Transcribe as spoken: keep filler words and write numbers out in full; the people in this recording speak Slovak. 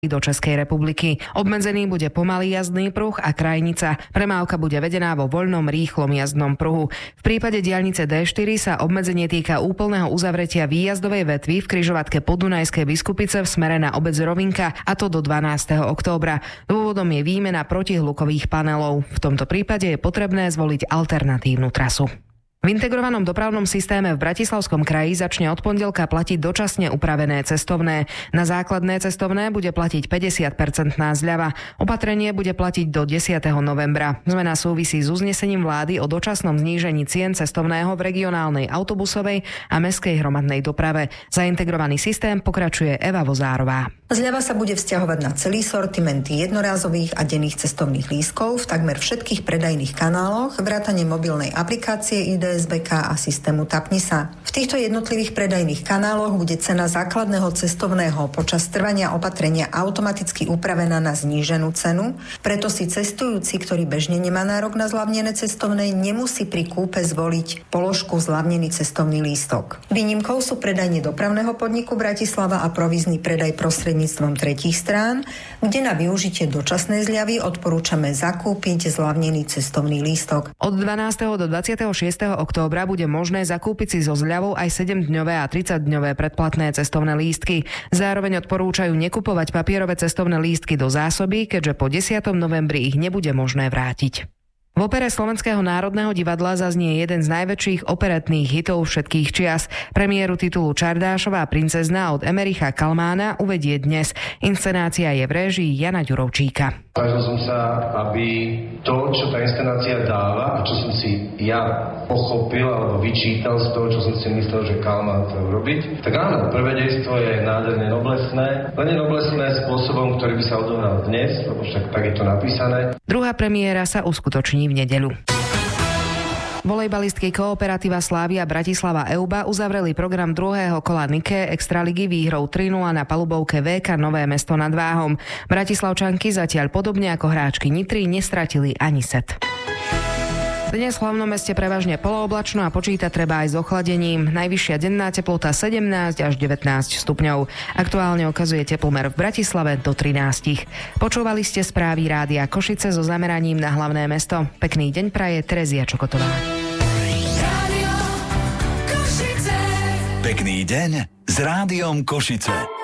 do Českej republiky. Obmedzený bude pomalý jazdný pruh a krajnica. Premávka bude vedená vo voľnom rýchlom jazdnom pruhu. V prípade diaľnice dé štyri sa obmedzenie týka úplného uzavretia výjazdovej vetvy v križovatke Podunajskej Biskupice v smere na obec Rovinka, a to do dvanásteho októbra. Dôvodom je výmena protihlukových panelov. V tomto prípade je potrebné zvoliť alternatívnu trasu. V integrovanom dopravnom systéme v Bratislavskom kraji začne od pondelka platiť dočasne upravené cestovné. Na základné cestovné bude platiť päťdesiat percent zľava. Opatrenie bude platiť do desiateho novembra. Zmena súvisí s uznesením vlády o dočasnom znížení cien cestovného v regionálnej autobusovej a mestskej hromadnej doprave. Za integrovaný systém pokračuje Eva Vozárová. Zľava sa bude vzťahovať na celý sortiment jednorázových a denných cestovných lístkov v takmer všetkých predajných kanáloch, vrátane mobilnej aplikácie í dé es bé ká a systému Tapni sa. V týchto jednotlivých predajných kanáloch bude cena základného cestovného počas trvania opatrenia automaticky upravená na zníženú cenu, preto si cestujúci, ktorý bežne nemá nárok na zľavnené cestovné, nemusí pri kúpe zvoliť položku zľavnený cestovný lístok. Výnimkou sú predajne dopravného podniku Bratislava a provízny predaj prostredníctvom tretích strán, kde na využitie dočasnej zľavy odporúčame zakúpiť zľavnený cestovný lístok. Od dvanásteho do dvadsiateho šiesteho októbra bude možné zakúpiť si so zľavou aj sedemdňové a tridsaťdňové predplatné cestovné lístky. Zároveň odporúčajú nekupovať papierové cestovné lístky do zásoby, keďže po desiateho novembri ich nebude možné vrátiť. V opere Slovenského národného divadla zaznie jeden z najväčších operetných hitov všetkých čias. Premiéru titulu Čardášová princezna od Emericha Kalmána uvedie dnes. Inscenácia je v réžii Jana Ďurovčíka. Snažil som sa, aby to, čo tá inscenácia dáva a čo som si ja pochopil alebo vyčítal z toho, čo som si myslel, že Kalmán chce urobiť, tak áno, prvé dejstvo je nádherne noblesné, len je noblesné spôsobom, ktorý by sa odohral dnes, lebo však tak je to napísané. Druhá premiéra sa uskutoční v nedeľu. Volejbalistky Kooperativa Slavia Bratislava Euba uzavreli program druhého kola Nike Extraligy výhrou tri nula na palubovke vé ká Nové Mesto nad Váhom. Bratislavčanky zatiaľ podobne ako hráčky Nitry nestratili ani set. Dnes v hlavnom meste prevažne polooblačno a počítať treba aj s ochladením. Najvyššia denná teplota sedemnásť až devätnásť stupňov. Aktuálne ukazuje teplomer v Bratislave do trinásť. Počúvali ste správy Rádia Košice so zameraním na hlavné mesto. Pekný deň praje Terezia Čokotová. Pekný deň s Rádiom Košice.